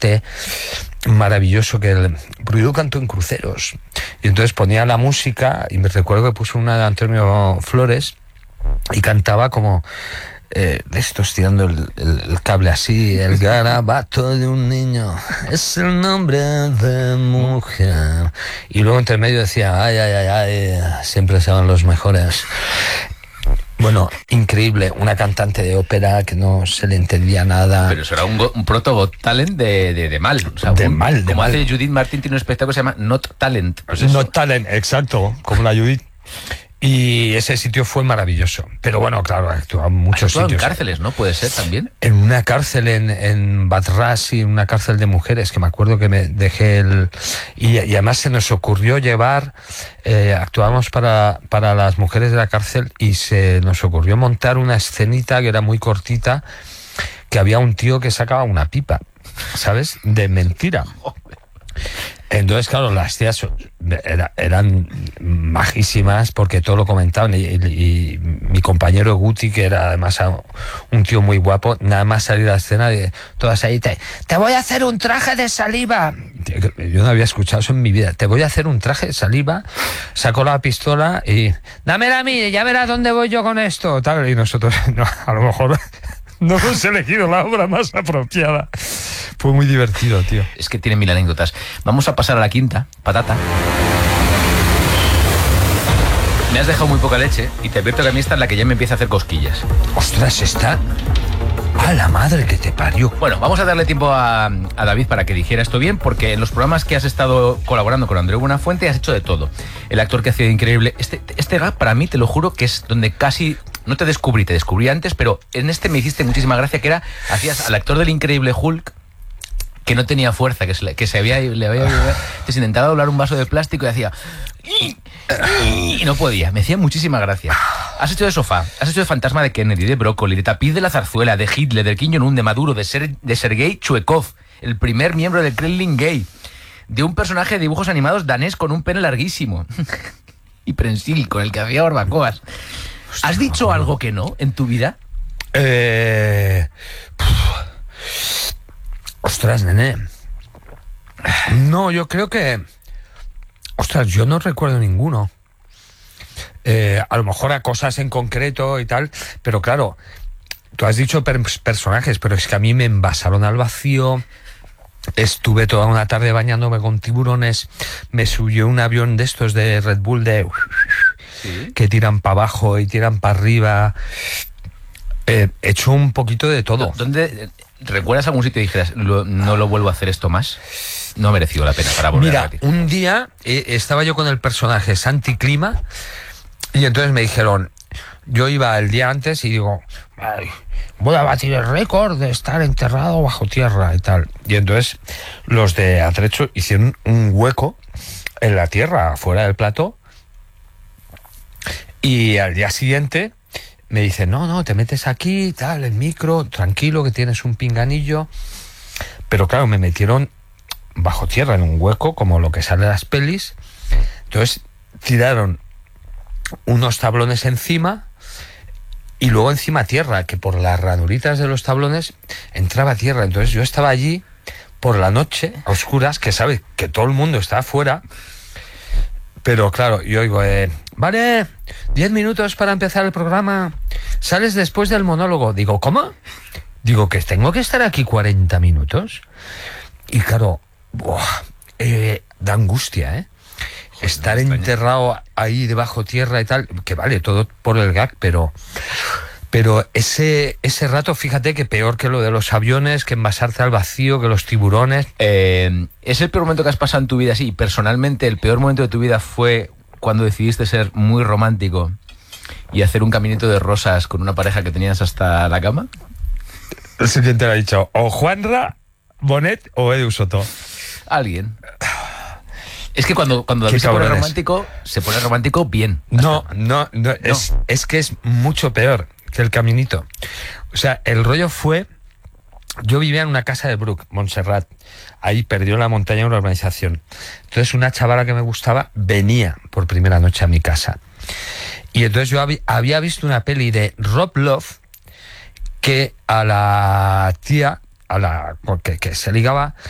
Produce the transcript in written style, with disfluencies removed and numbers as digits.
arte maravilloso porque yo canto en cruceros, y entonces ponía la música, y me recuerdo que puso una de Antonio Flores, y cantaba como de estos tirando el cable así, el garabato de un niño es el nombre de mujer, y luego entre medio decía ay, ay, ay, ay, siempre se van los mejores. Bueno, increíble, una cantante de ópera que no se le entendía nada. Pero eso era un proto Got Talent de mal. O sea, de mal. Como hace Judith Martín, tiene un espectáculo que se llama Not Talent. Pues Not Talent, exacto, como la Judith. Y ese sitio fue maravilloso. Pero bueno, claro, actuaba en muchos sitios. En cárceles, ¿no? Puede ser también. En una cárcel en Batrás, y una cárcel de mujeres, que me acuerdo que me dejé y además se nos ocurrió llevar, actuábamos para las mujeres de la cárcel, y se nos ocurrió montar una escenita que era muy cortita, que había un tío que sacaba una pipa, ¿sabes? De mentira. Entonces, claro, las tías eran majísimas porque todo lo comentaban, y mi compañero Guti, que era además un tío muy guapo, nada más salir a la escena, todas ahí, te voy a hacer un traje de saliva. Yo no había escuchado eso en mi vida. Te voy a hacer un traje de saliva. Sacó la pistola y dámela a mí, ya verás dónde voy yo con esto. Tal, y nosotros, no, a lo mejor no hemos elegido la obra más apropiada. Fue muy divertido, tío. Es que tiene mil anécdotas. Vamos a pasar a la quinta, patata. Me has dejado muy poca leche y te advierto que a mí esta es la que ya me empieza a hacer cosquillas. Ostras, está... ¡A la madre que te parió! Bueno, vamos a darle tiempo a David para que dijera esto bien, porque en los programas que has estado colaborando con Andreu Buenafuente has hecho de todo. El actor que hacía de Increíble... Este gag, para mí, te lo juro, que es donde casi... No te descubrí antes, pero en este me hiciste muchísima gracia, que era... Hacías al actor del Increíble Hulk, que no tenía fuerza, que le había entonces intentaba doblar un vaso de plástico y hacía y no podía. Me hacía muchísima gracia. Has hecho de Sofá, has hecho de Fantasma de Kennedy, de Brócoli, de Tapiz de la Zarzuela, de Hitler, del Kim Jong-un, de Maduro, de Sergei Chuekov, el primer miembro del Kremlin gay, de un personaje de dibujos animados danés con un pene larguísimo y prensil, con el que hacía barbacoas. ¿Has dicho algo que no en tu vida? Ostras, nene. No, yo creo que... Ostras, yo no recuerdo ninguno. A lo mejor a cosas en concreto y tal, pero claro, tú has dicho personajes, pero es que a mí me envasaron al vacío. Estuve toda una tarde bañándome con tiburones. Me subió un avión de estos de Red Bull ¿Sí? Que tiran para abajo y tiran para arriba. He hecho un poquito de todo. ¿Dónde... ¿Recuerdas algún sitio y dijeras, no lo vuelvo a hacer esto más? No ha merecido la pena para volver a repetir. Un día estaba yo con el personaje Santi Clima, y entonces me dijeron, yo iba el día antes y digo, voy a batir el récord de estar enterrado bajo tierra y tal. Y entonces los de Atrecho hicieron un hueco en la tierra, fuera del plató, y al día siguiente... Me dice, no, te metes aquí, tal, el micro, tranquilo, que tienes un pinganillo. Pero claro, me metieron bajo tierra en un hueco, como lo que sale de las pelis. Entonces tiraron unos tablones encima y luego encima tierra, que por las ranuritas de los tablones entraba tierra. Entonces yo estaba allí por la noche, a oscuras, que sabes que todo el mundo está afuera. Pero claro, yo digo, vale, 10 minutos para empezar el programa, sales después del monólogo. Digo, ¿cómo? Digo, que tengo que estar aquí 40 minutos. Y claro, da angustia, ¿eh? Estar enterrado ahí debajo tierra y tal, que vale, todo por el gag, pero ese rato, fíjate que peor que lo de los aviones, que envasarte al vacío, que los tiburones. ¿Es el peor momento que has pasado en tu vida? Sí, personalmente el peor momento de tu vida fue cuando decidiste ser muy romántico y hacer un caminito de rosas con una pareja que tenías hasta la cama. El siguiente lo ha dicho, o Juanra, Bonet o Edu Soto. Alguien. Es que cuando David se pone romántico bien. No. Es que es mucho peor que el caminito. O sea, el rollo fue... Yo vivía en una casa de Bruc, Montserrat. Ahí perdió la montaña una urbanización. Entonces una chavala que me gustaba venía por primera noche a mi casa. Y entonces yo había visto una peli de Rob Love que a la tía, que se ligaba,